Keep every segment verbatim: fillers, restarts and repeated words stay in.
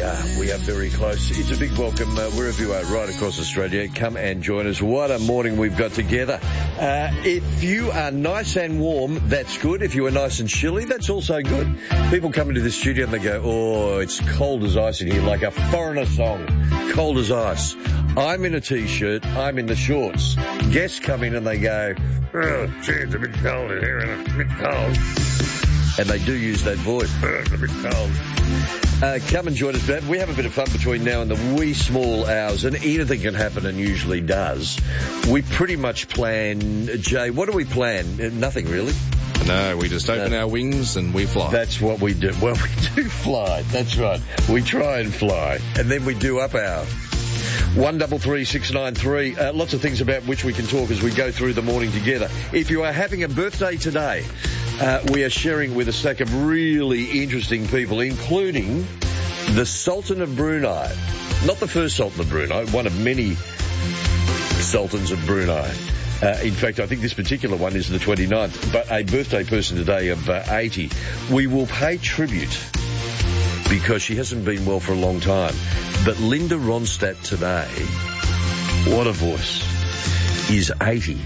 are. We are very close. It's a big welcome uh, wherever you are right across Australia. Come and join us. What a morning we've got together. Uh, if you are nice and warm, that's good. If you are nice and chilly, that's also good. People come into the studio and they go, oh, it's cold as ice in here, like a Foreigner song. Cold as ice. I'm in a T-shirt. I'm in the shorts. Guests come in and they go, oh, gee, it's a bit cold in here and it's a bit cold. And they do use that voice. Oh, it's a bit cold. Uh, come and join us, Matt. We have a bit of fun between now and the wee small hours, and anything can happen and usually does. We pretty much plan, Jay, what do we plan? Uh, nothing really. No, we just open no. our wings and we fly. That's what we do. Well, we do fly. That's right. We try and fly. And then we do up our one double three six nine three. Uh, lots of things about which we can talk as we go through the morning together. If you are having a birthday today, uh, we are sharing with a stack of really interesting people, including the Sultan of Brunei. Not the first Sultan of Brunei, one of many Sultans of Brunei. Uh, in fact, I think this particular one is the twenty-ninth, but a birthday person today of uh, eighty. We will pay tribute because she hasn't been well for a long time. But Linda Ronstadt today, what a voice, is eighty.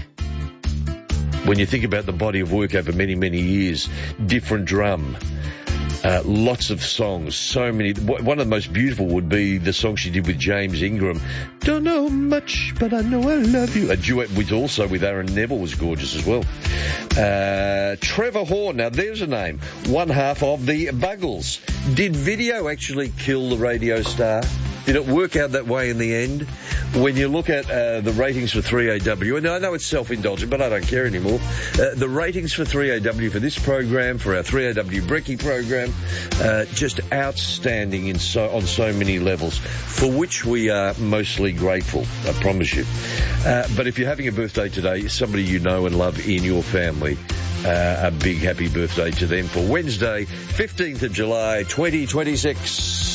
When you think about the body of work over many, many years, different drum, uh, lots of songs, so many. One of the most beautiful would be the song she did with James Ingram. Don't know much, but I know I love you. A duet with also with Aaron Neville was gorgeous as well. Uh, Trevor Horn, now there's a name, one half of the Buggles. Did video actually kill the radio star? Did it work out that way in the end? When you look at uh, the ratings for three A W, and I know it's self-indulgent, but I don't care anymore. Uh, the ratings for three A W for this program, for our three A W Brekkie program, uh, just outstanding in so, on so many levels, for which we are mostly grateful, I promise you. Uh, but if you're having a birthday today, somebody you know and love in your family, uh, a big happy birthday to them for Wednesday, fifteenth of July, twenty twenty-six.